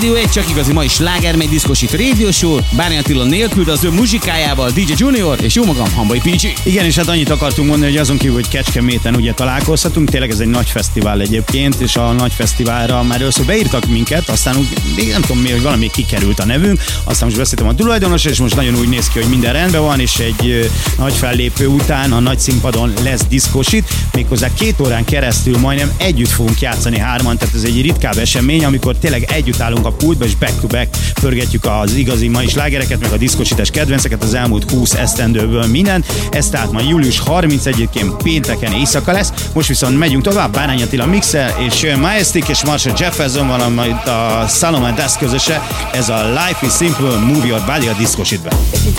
Rádió 1 csak igazi mai sláger, megy diszkosít Radio Show, Bárny Attila nélkül, de az ő muzsikájával, DJ Junior és jó magam, Hambai PG. Igen, és hát annyit akartunk mondani, hogy azon kívül, hogy Kecskeméten ugye találkozhatunk, tényleg ez egy nagy fesztivál egyébként, és a nagy fesztiválra már először beírtak minket, aztán úgy, nem tudom miért, hogy valami kikerült a nevünk, aztán most beszéltem a tulajdonos, és most nagyon úgy néz ki, hogy minden rendben van, és egy nagy fellépő után a nagy színpadon lesz diszkosít, méghozzá 2 órán keresztül majdnem együtt fogunk játszani hárman, tehát ez egy ritkább esemény, amikor tényleg együtt állunk a pultba, és back-to-back pörgetjük az igazi mai slágereket, meg a diszkosítás kedvenceket az elmúlt 20 esztendőből minden. Ez tehát ma július 31-én pénteken éjszaka lesz. Most viszont megyünk tovább, Bárny Attila mixel, és jön Majestic és Marshall Jefferson van majd a Salomon Dust közöse. Ez a Life is Simple, Move Your Body a diszkosítben.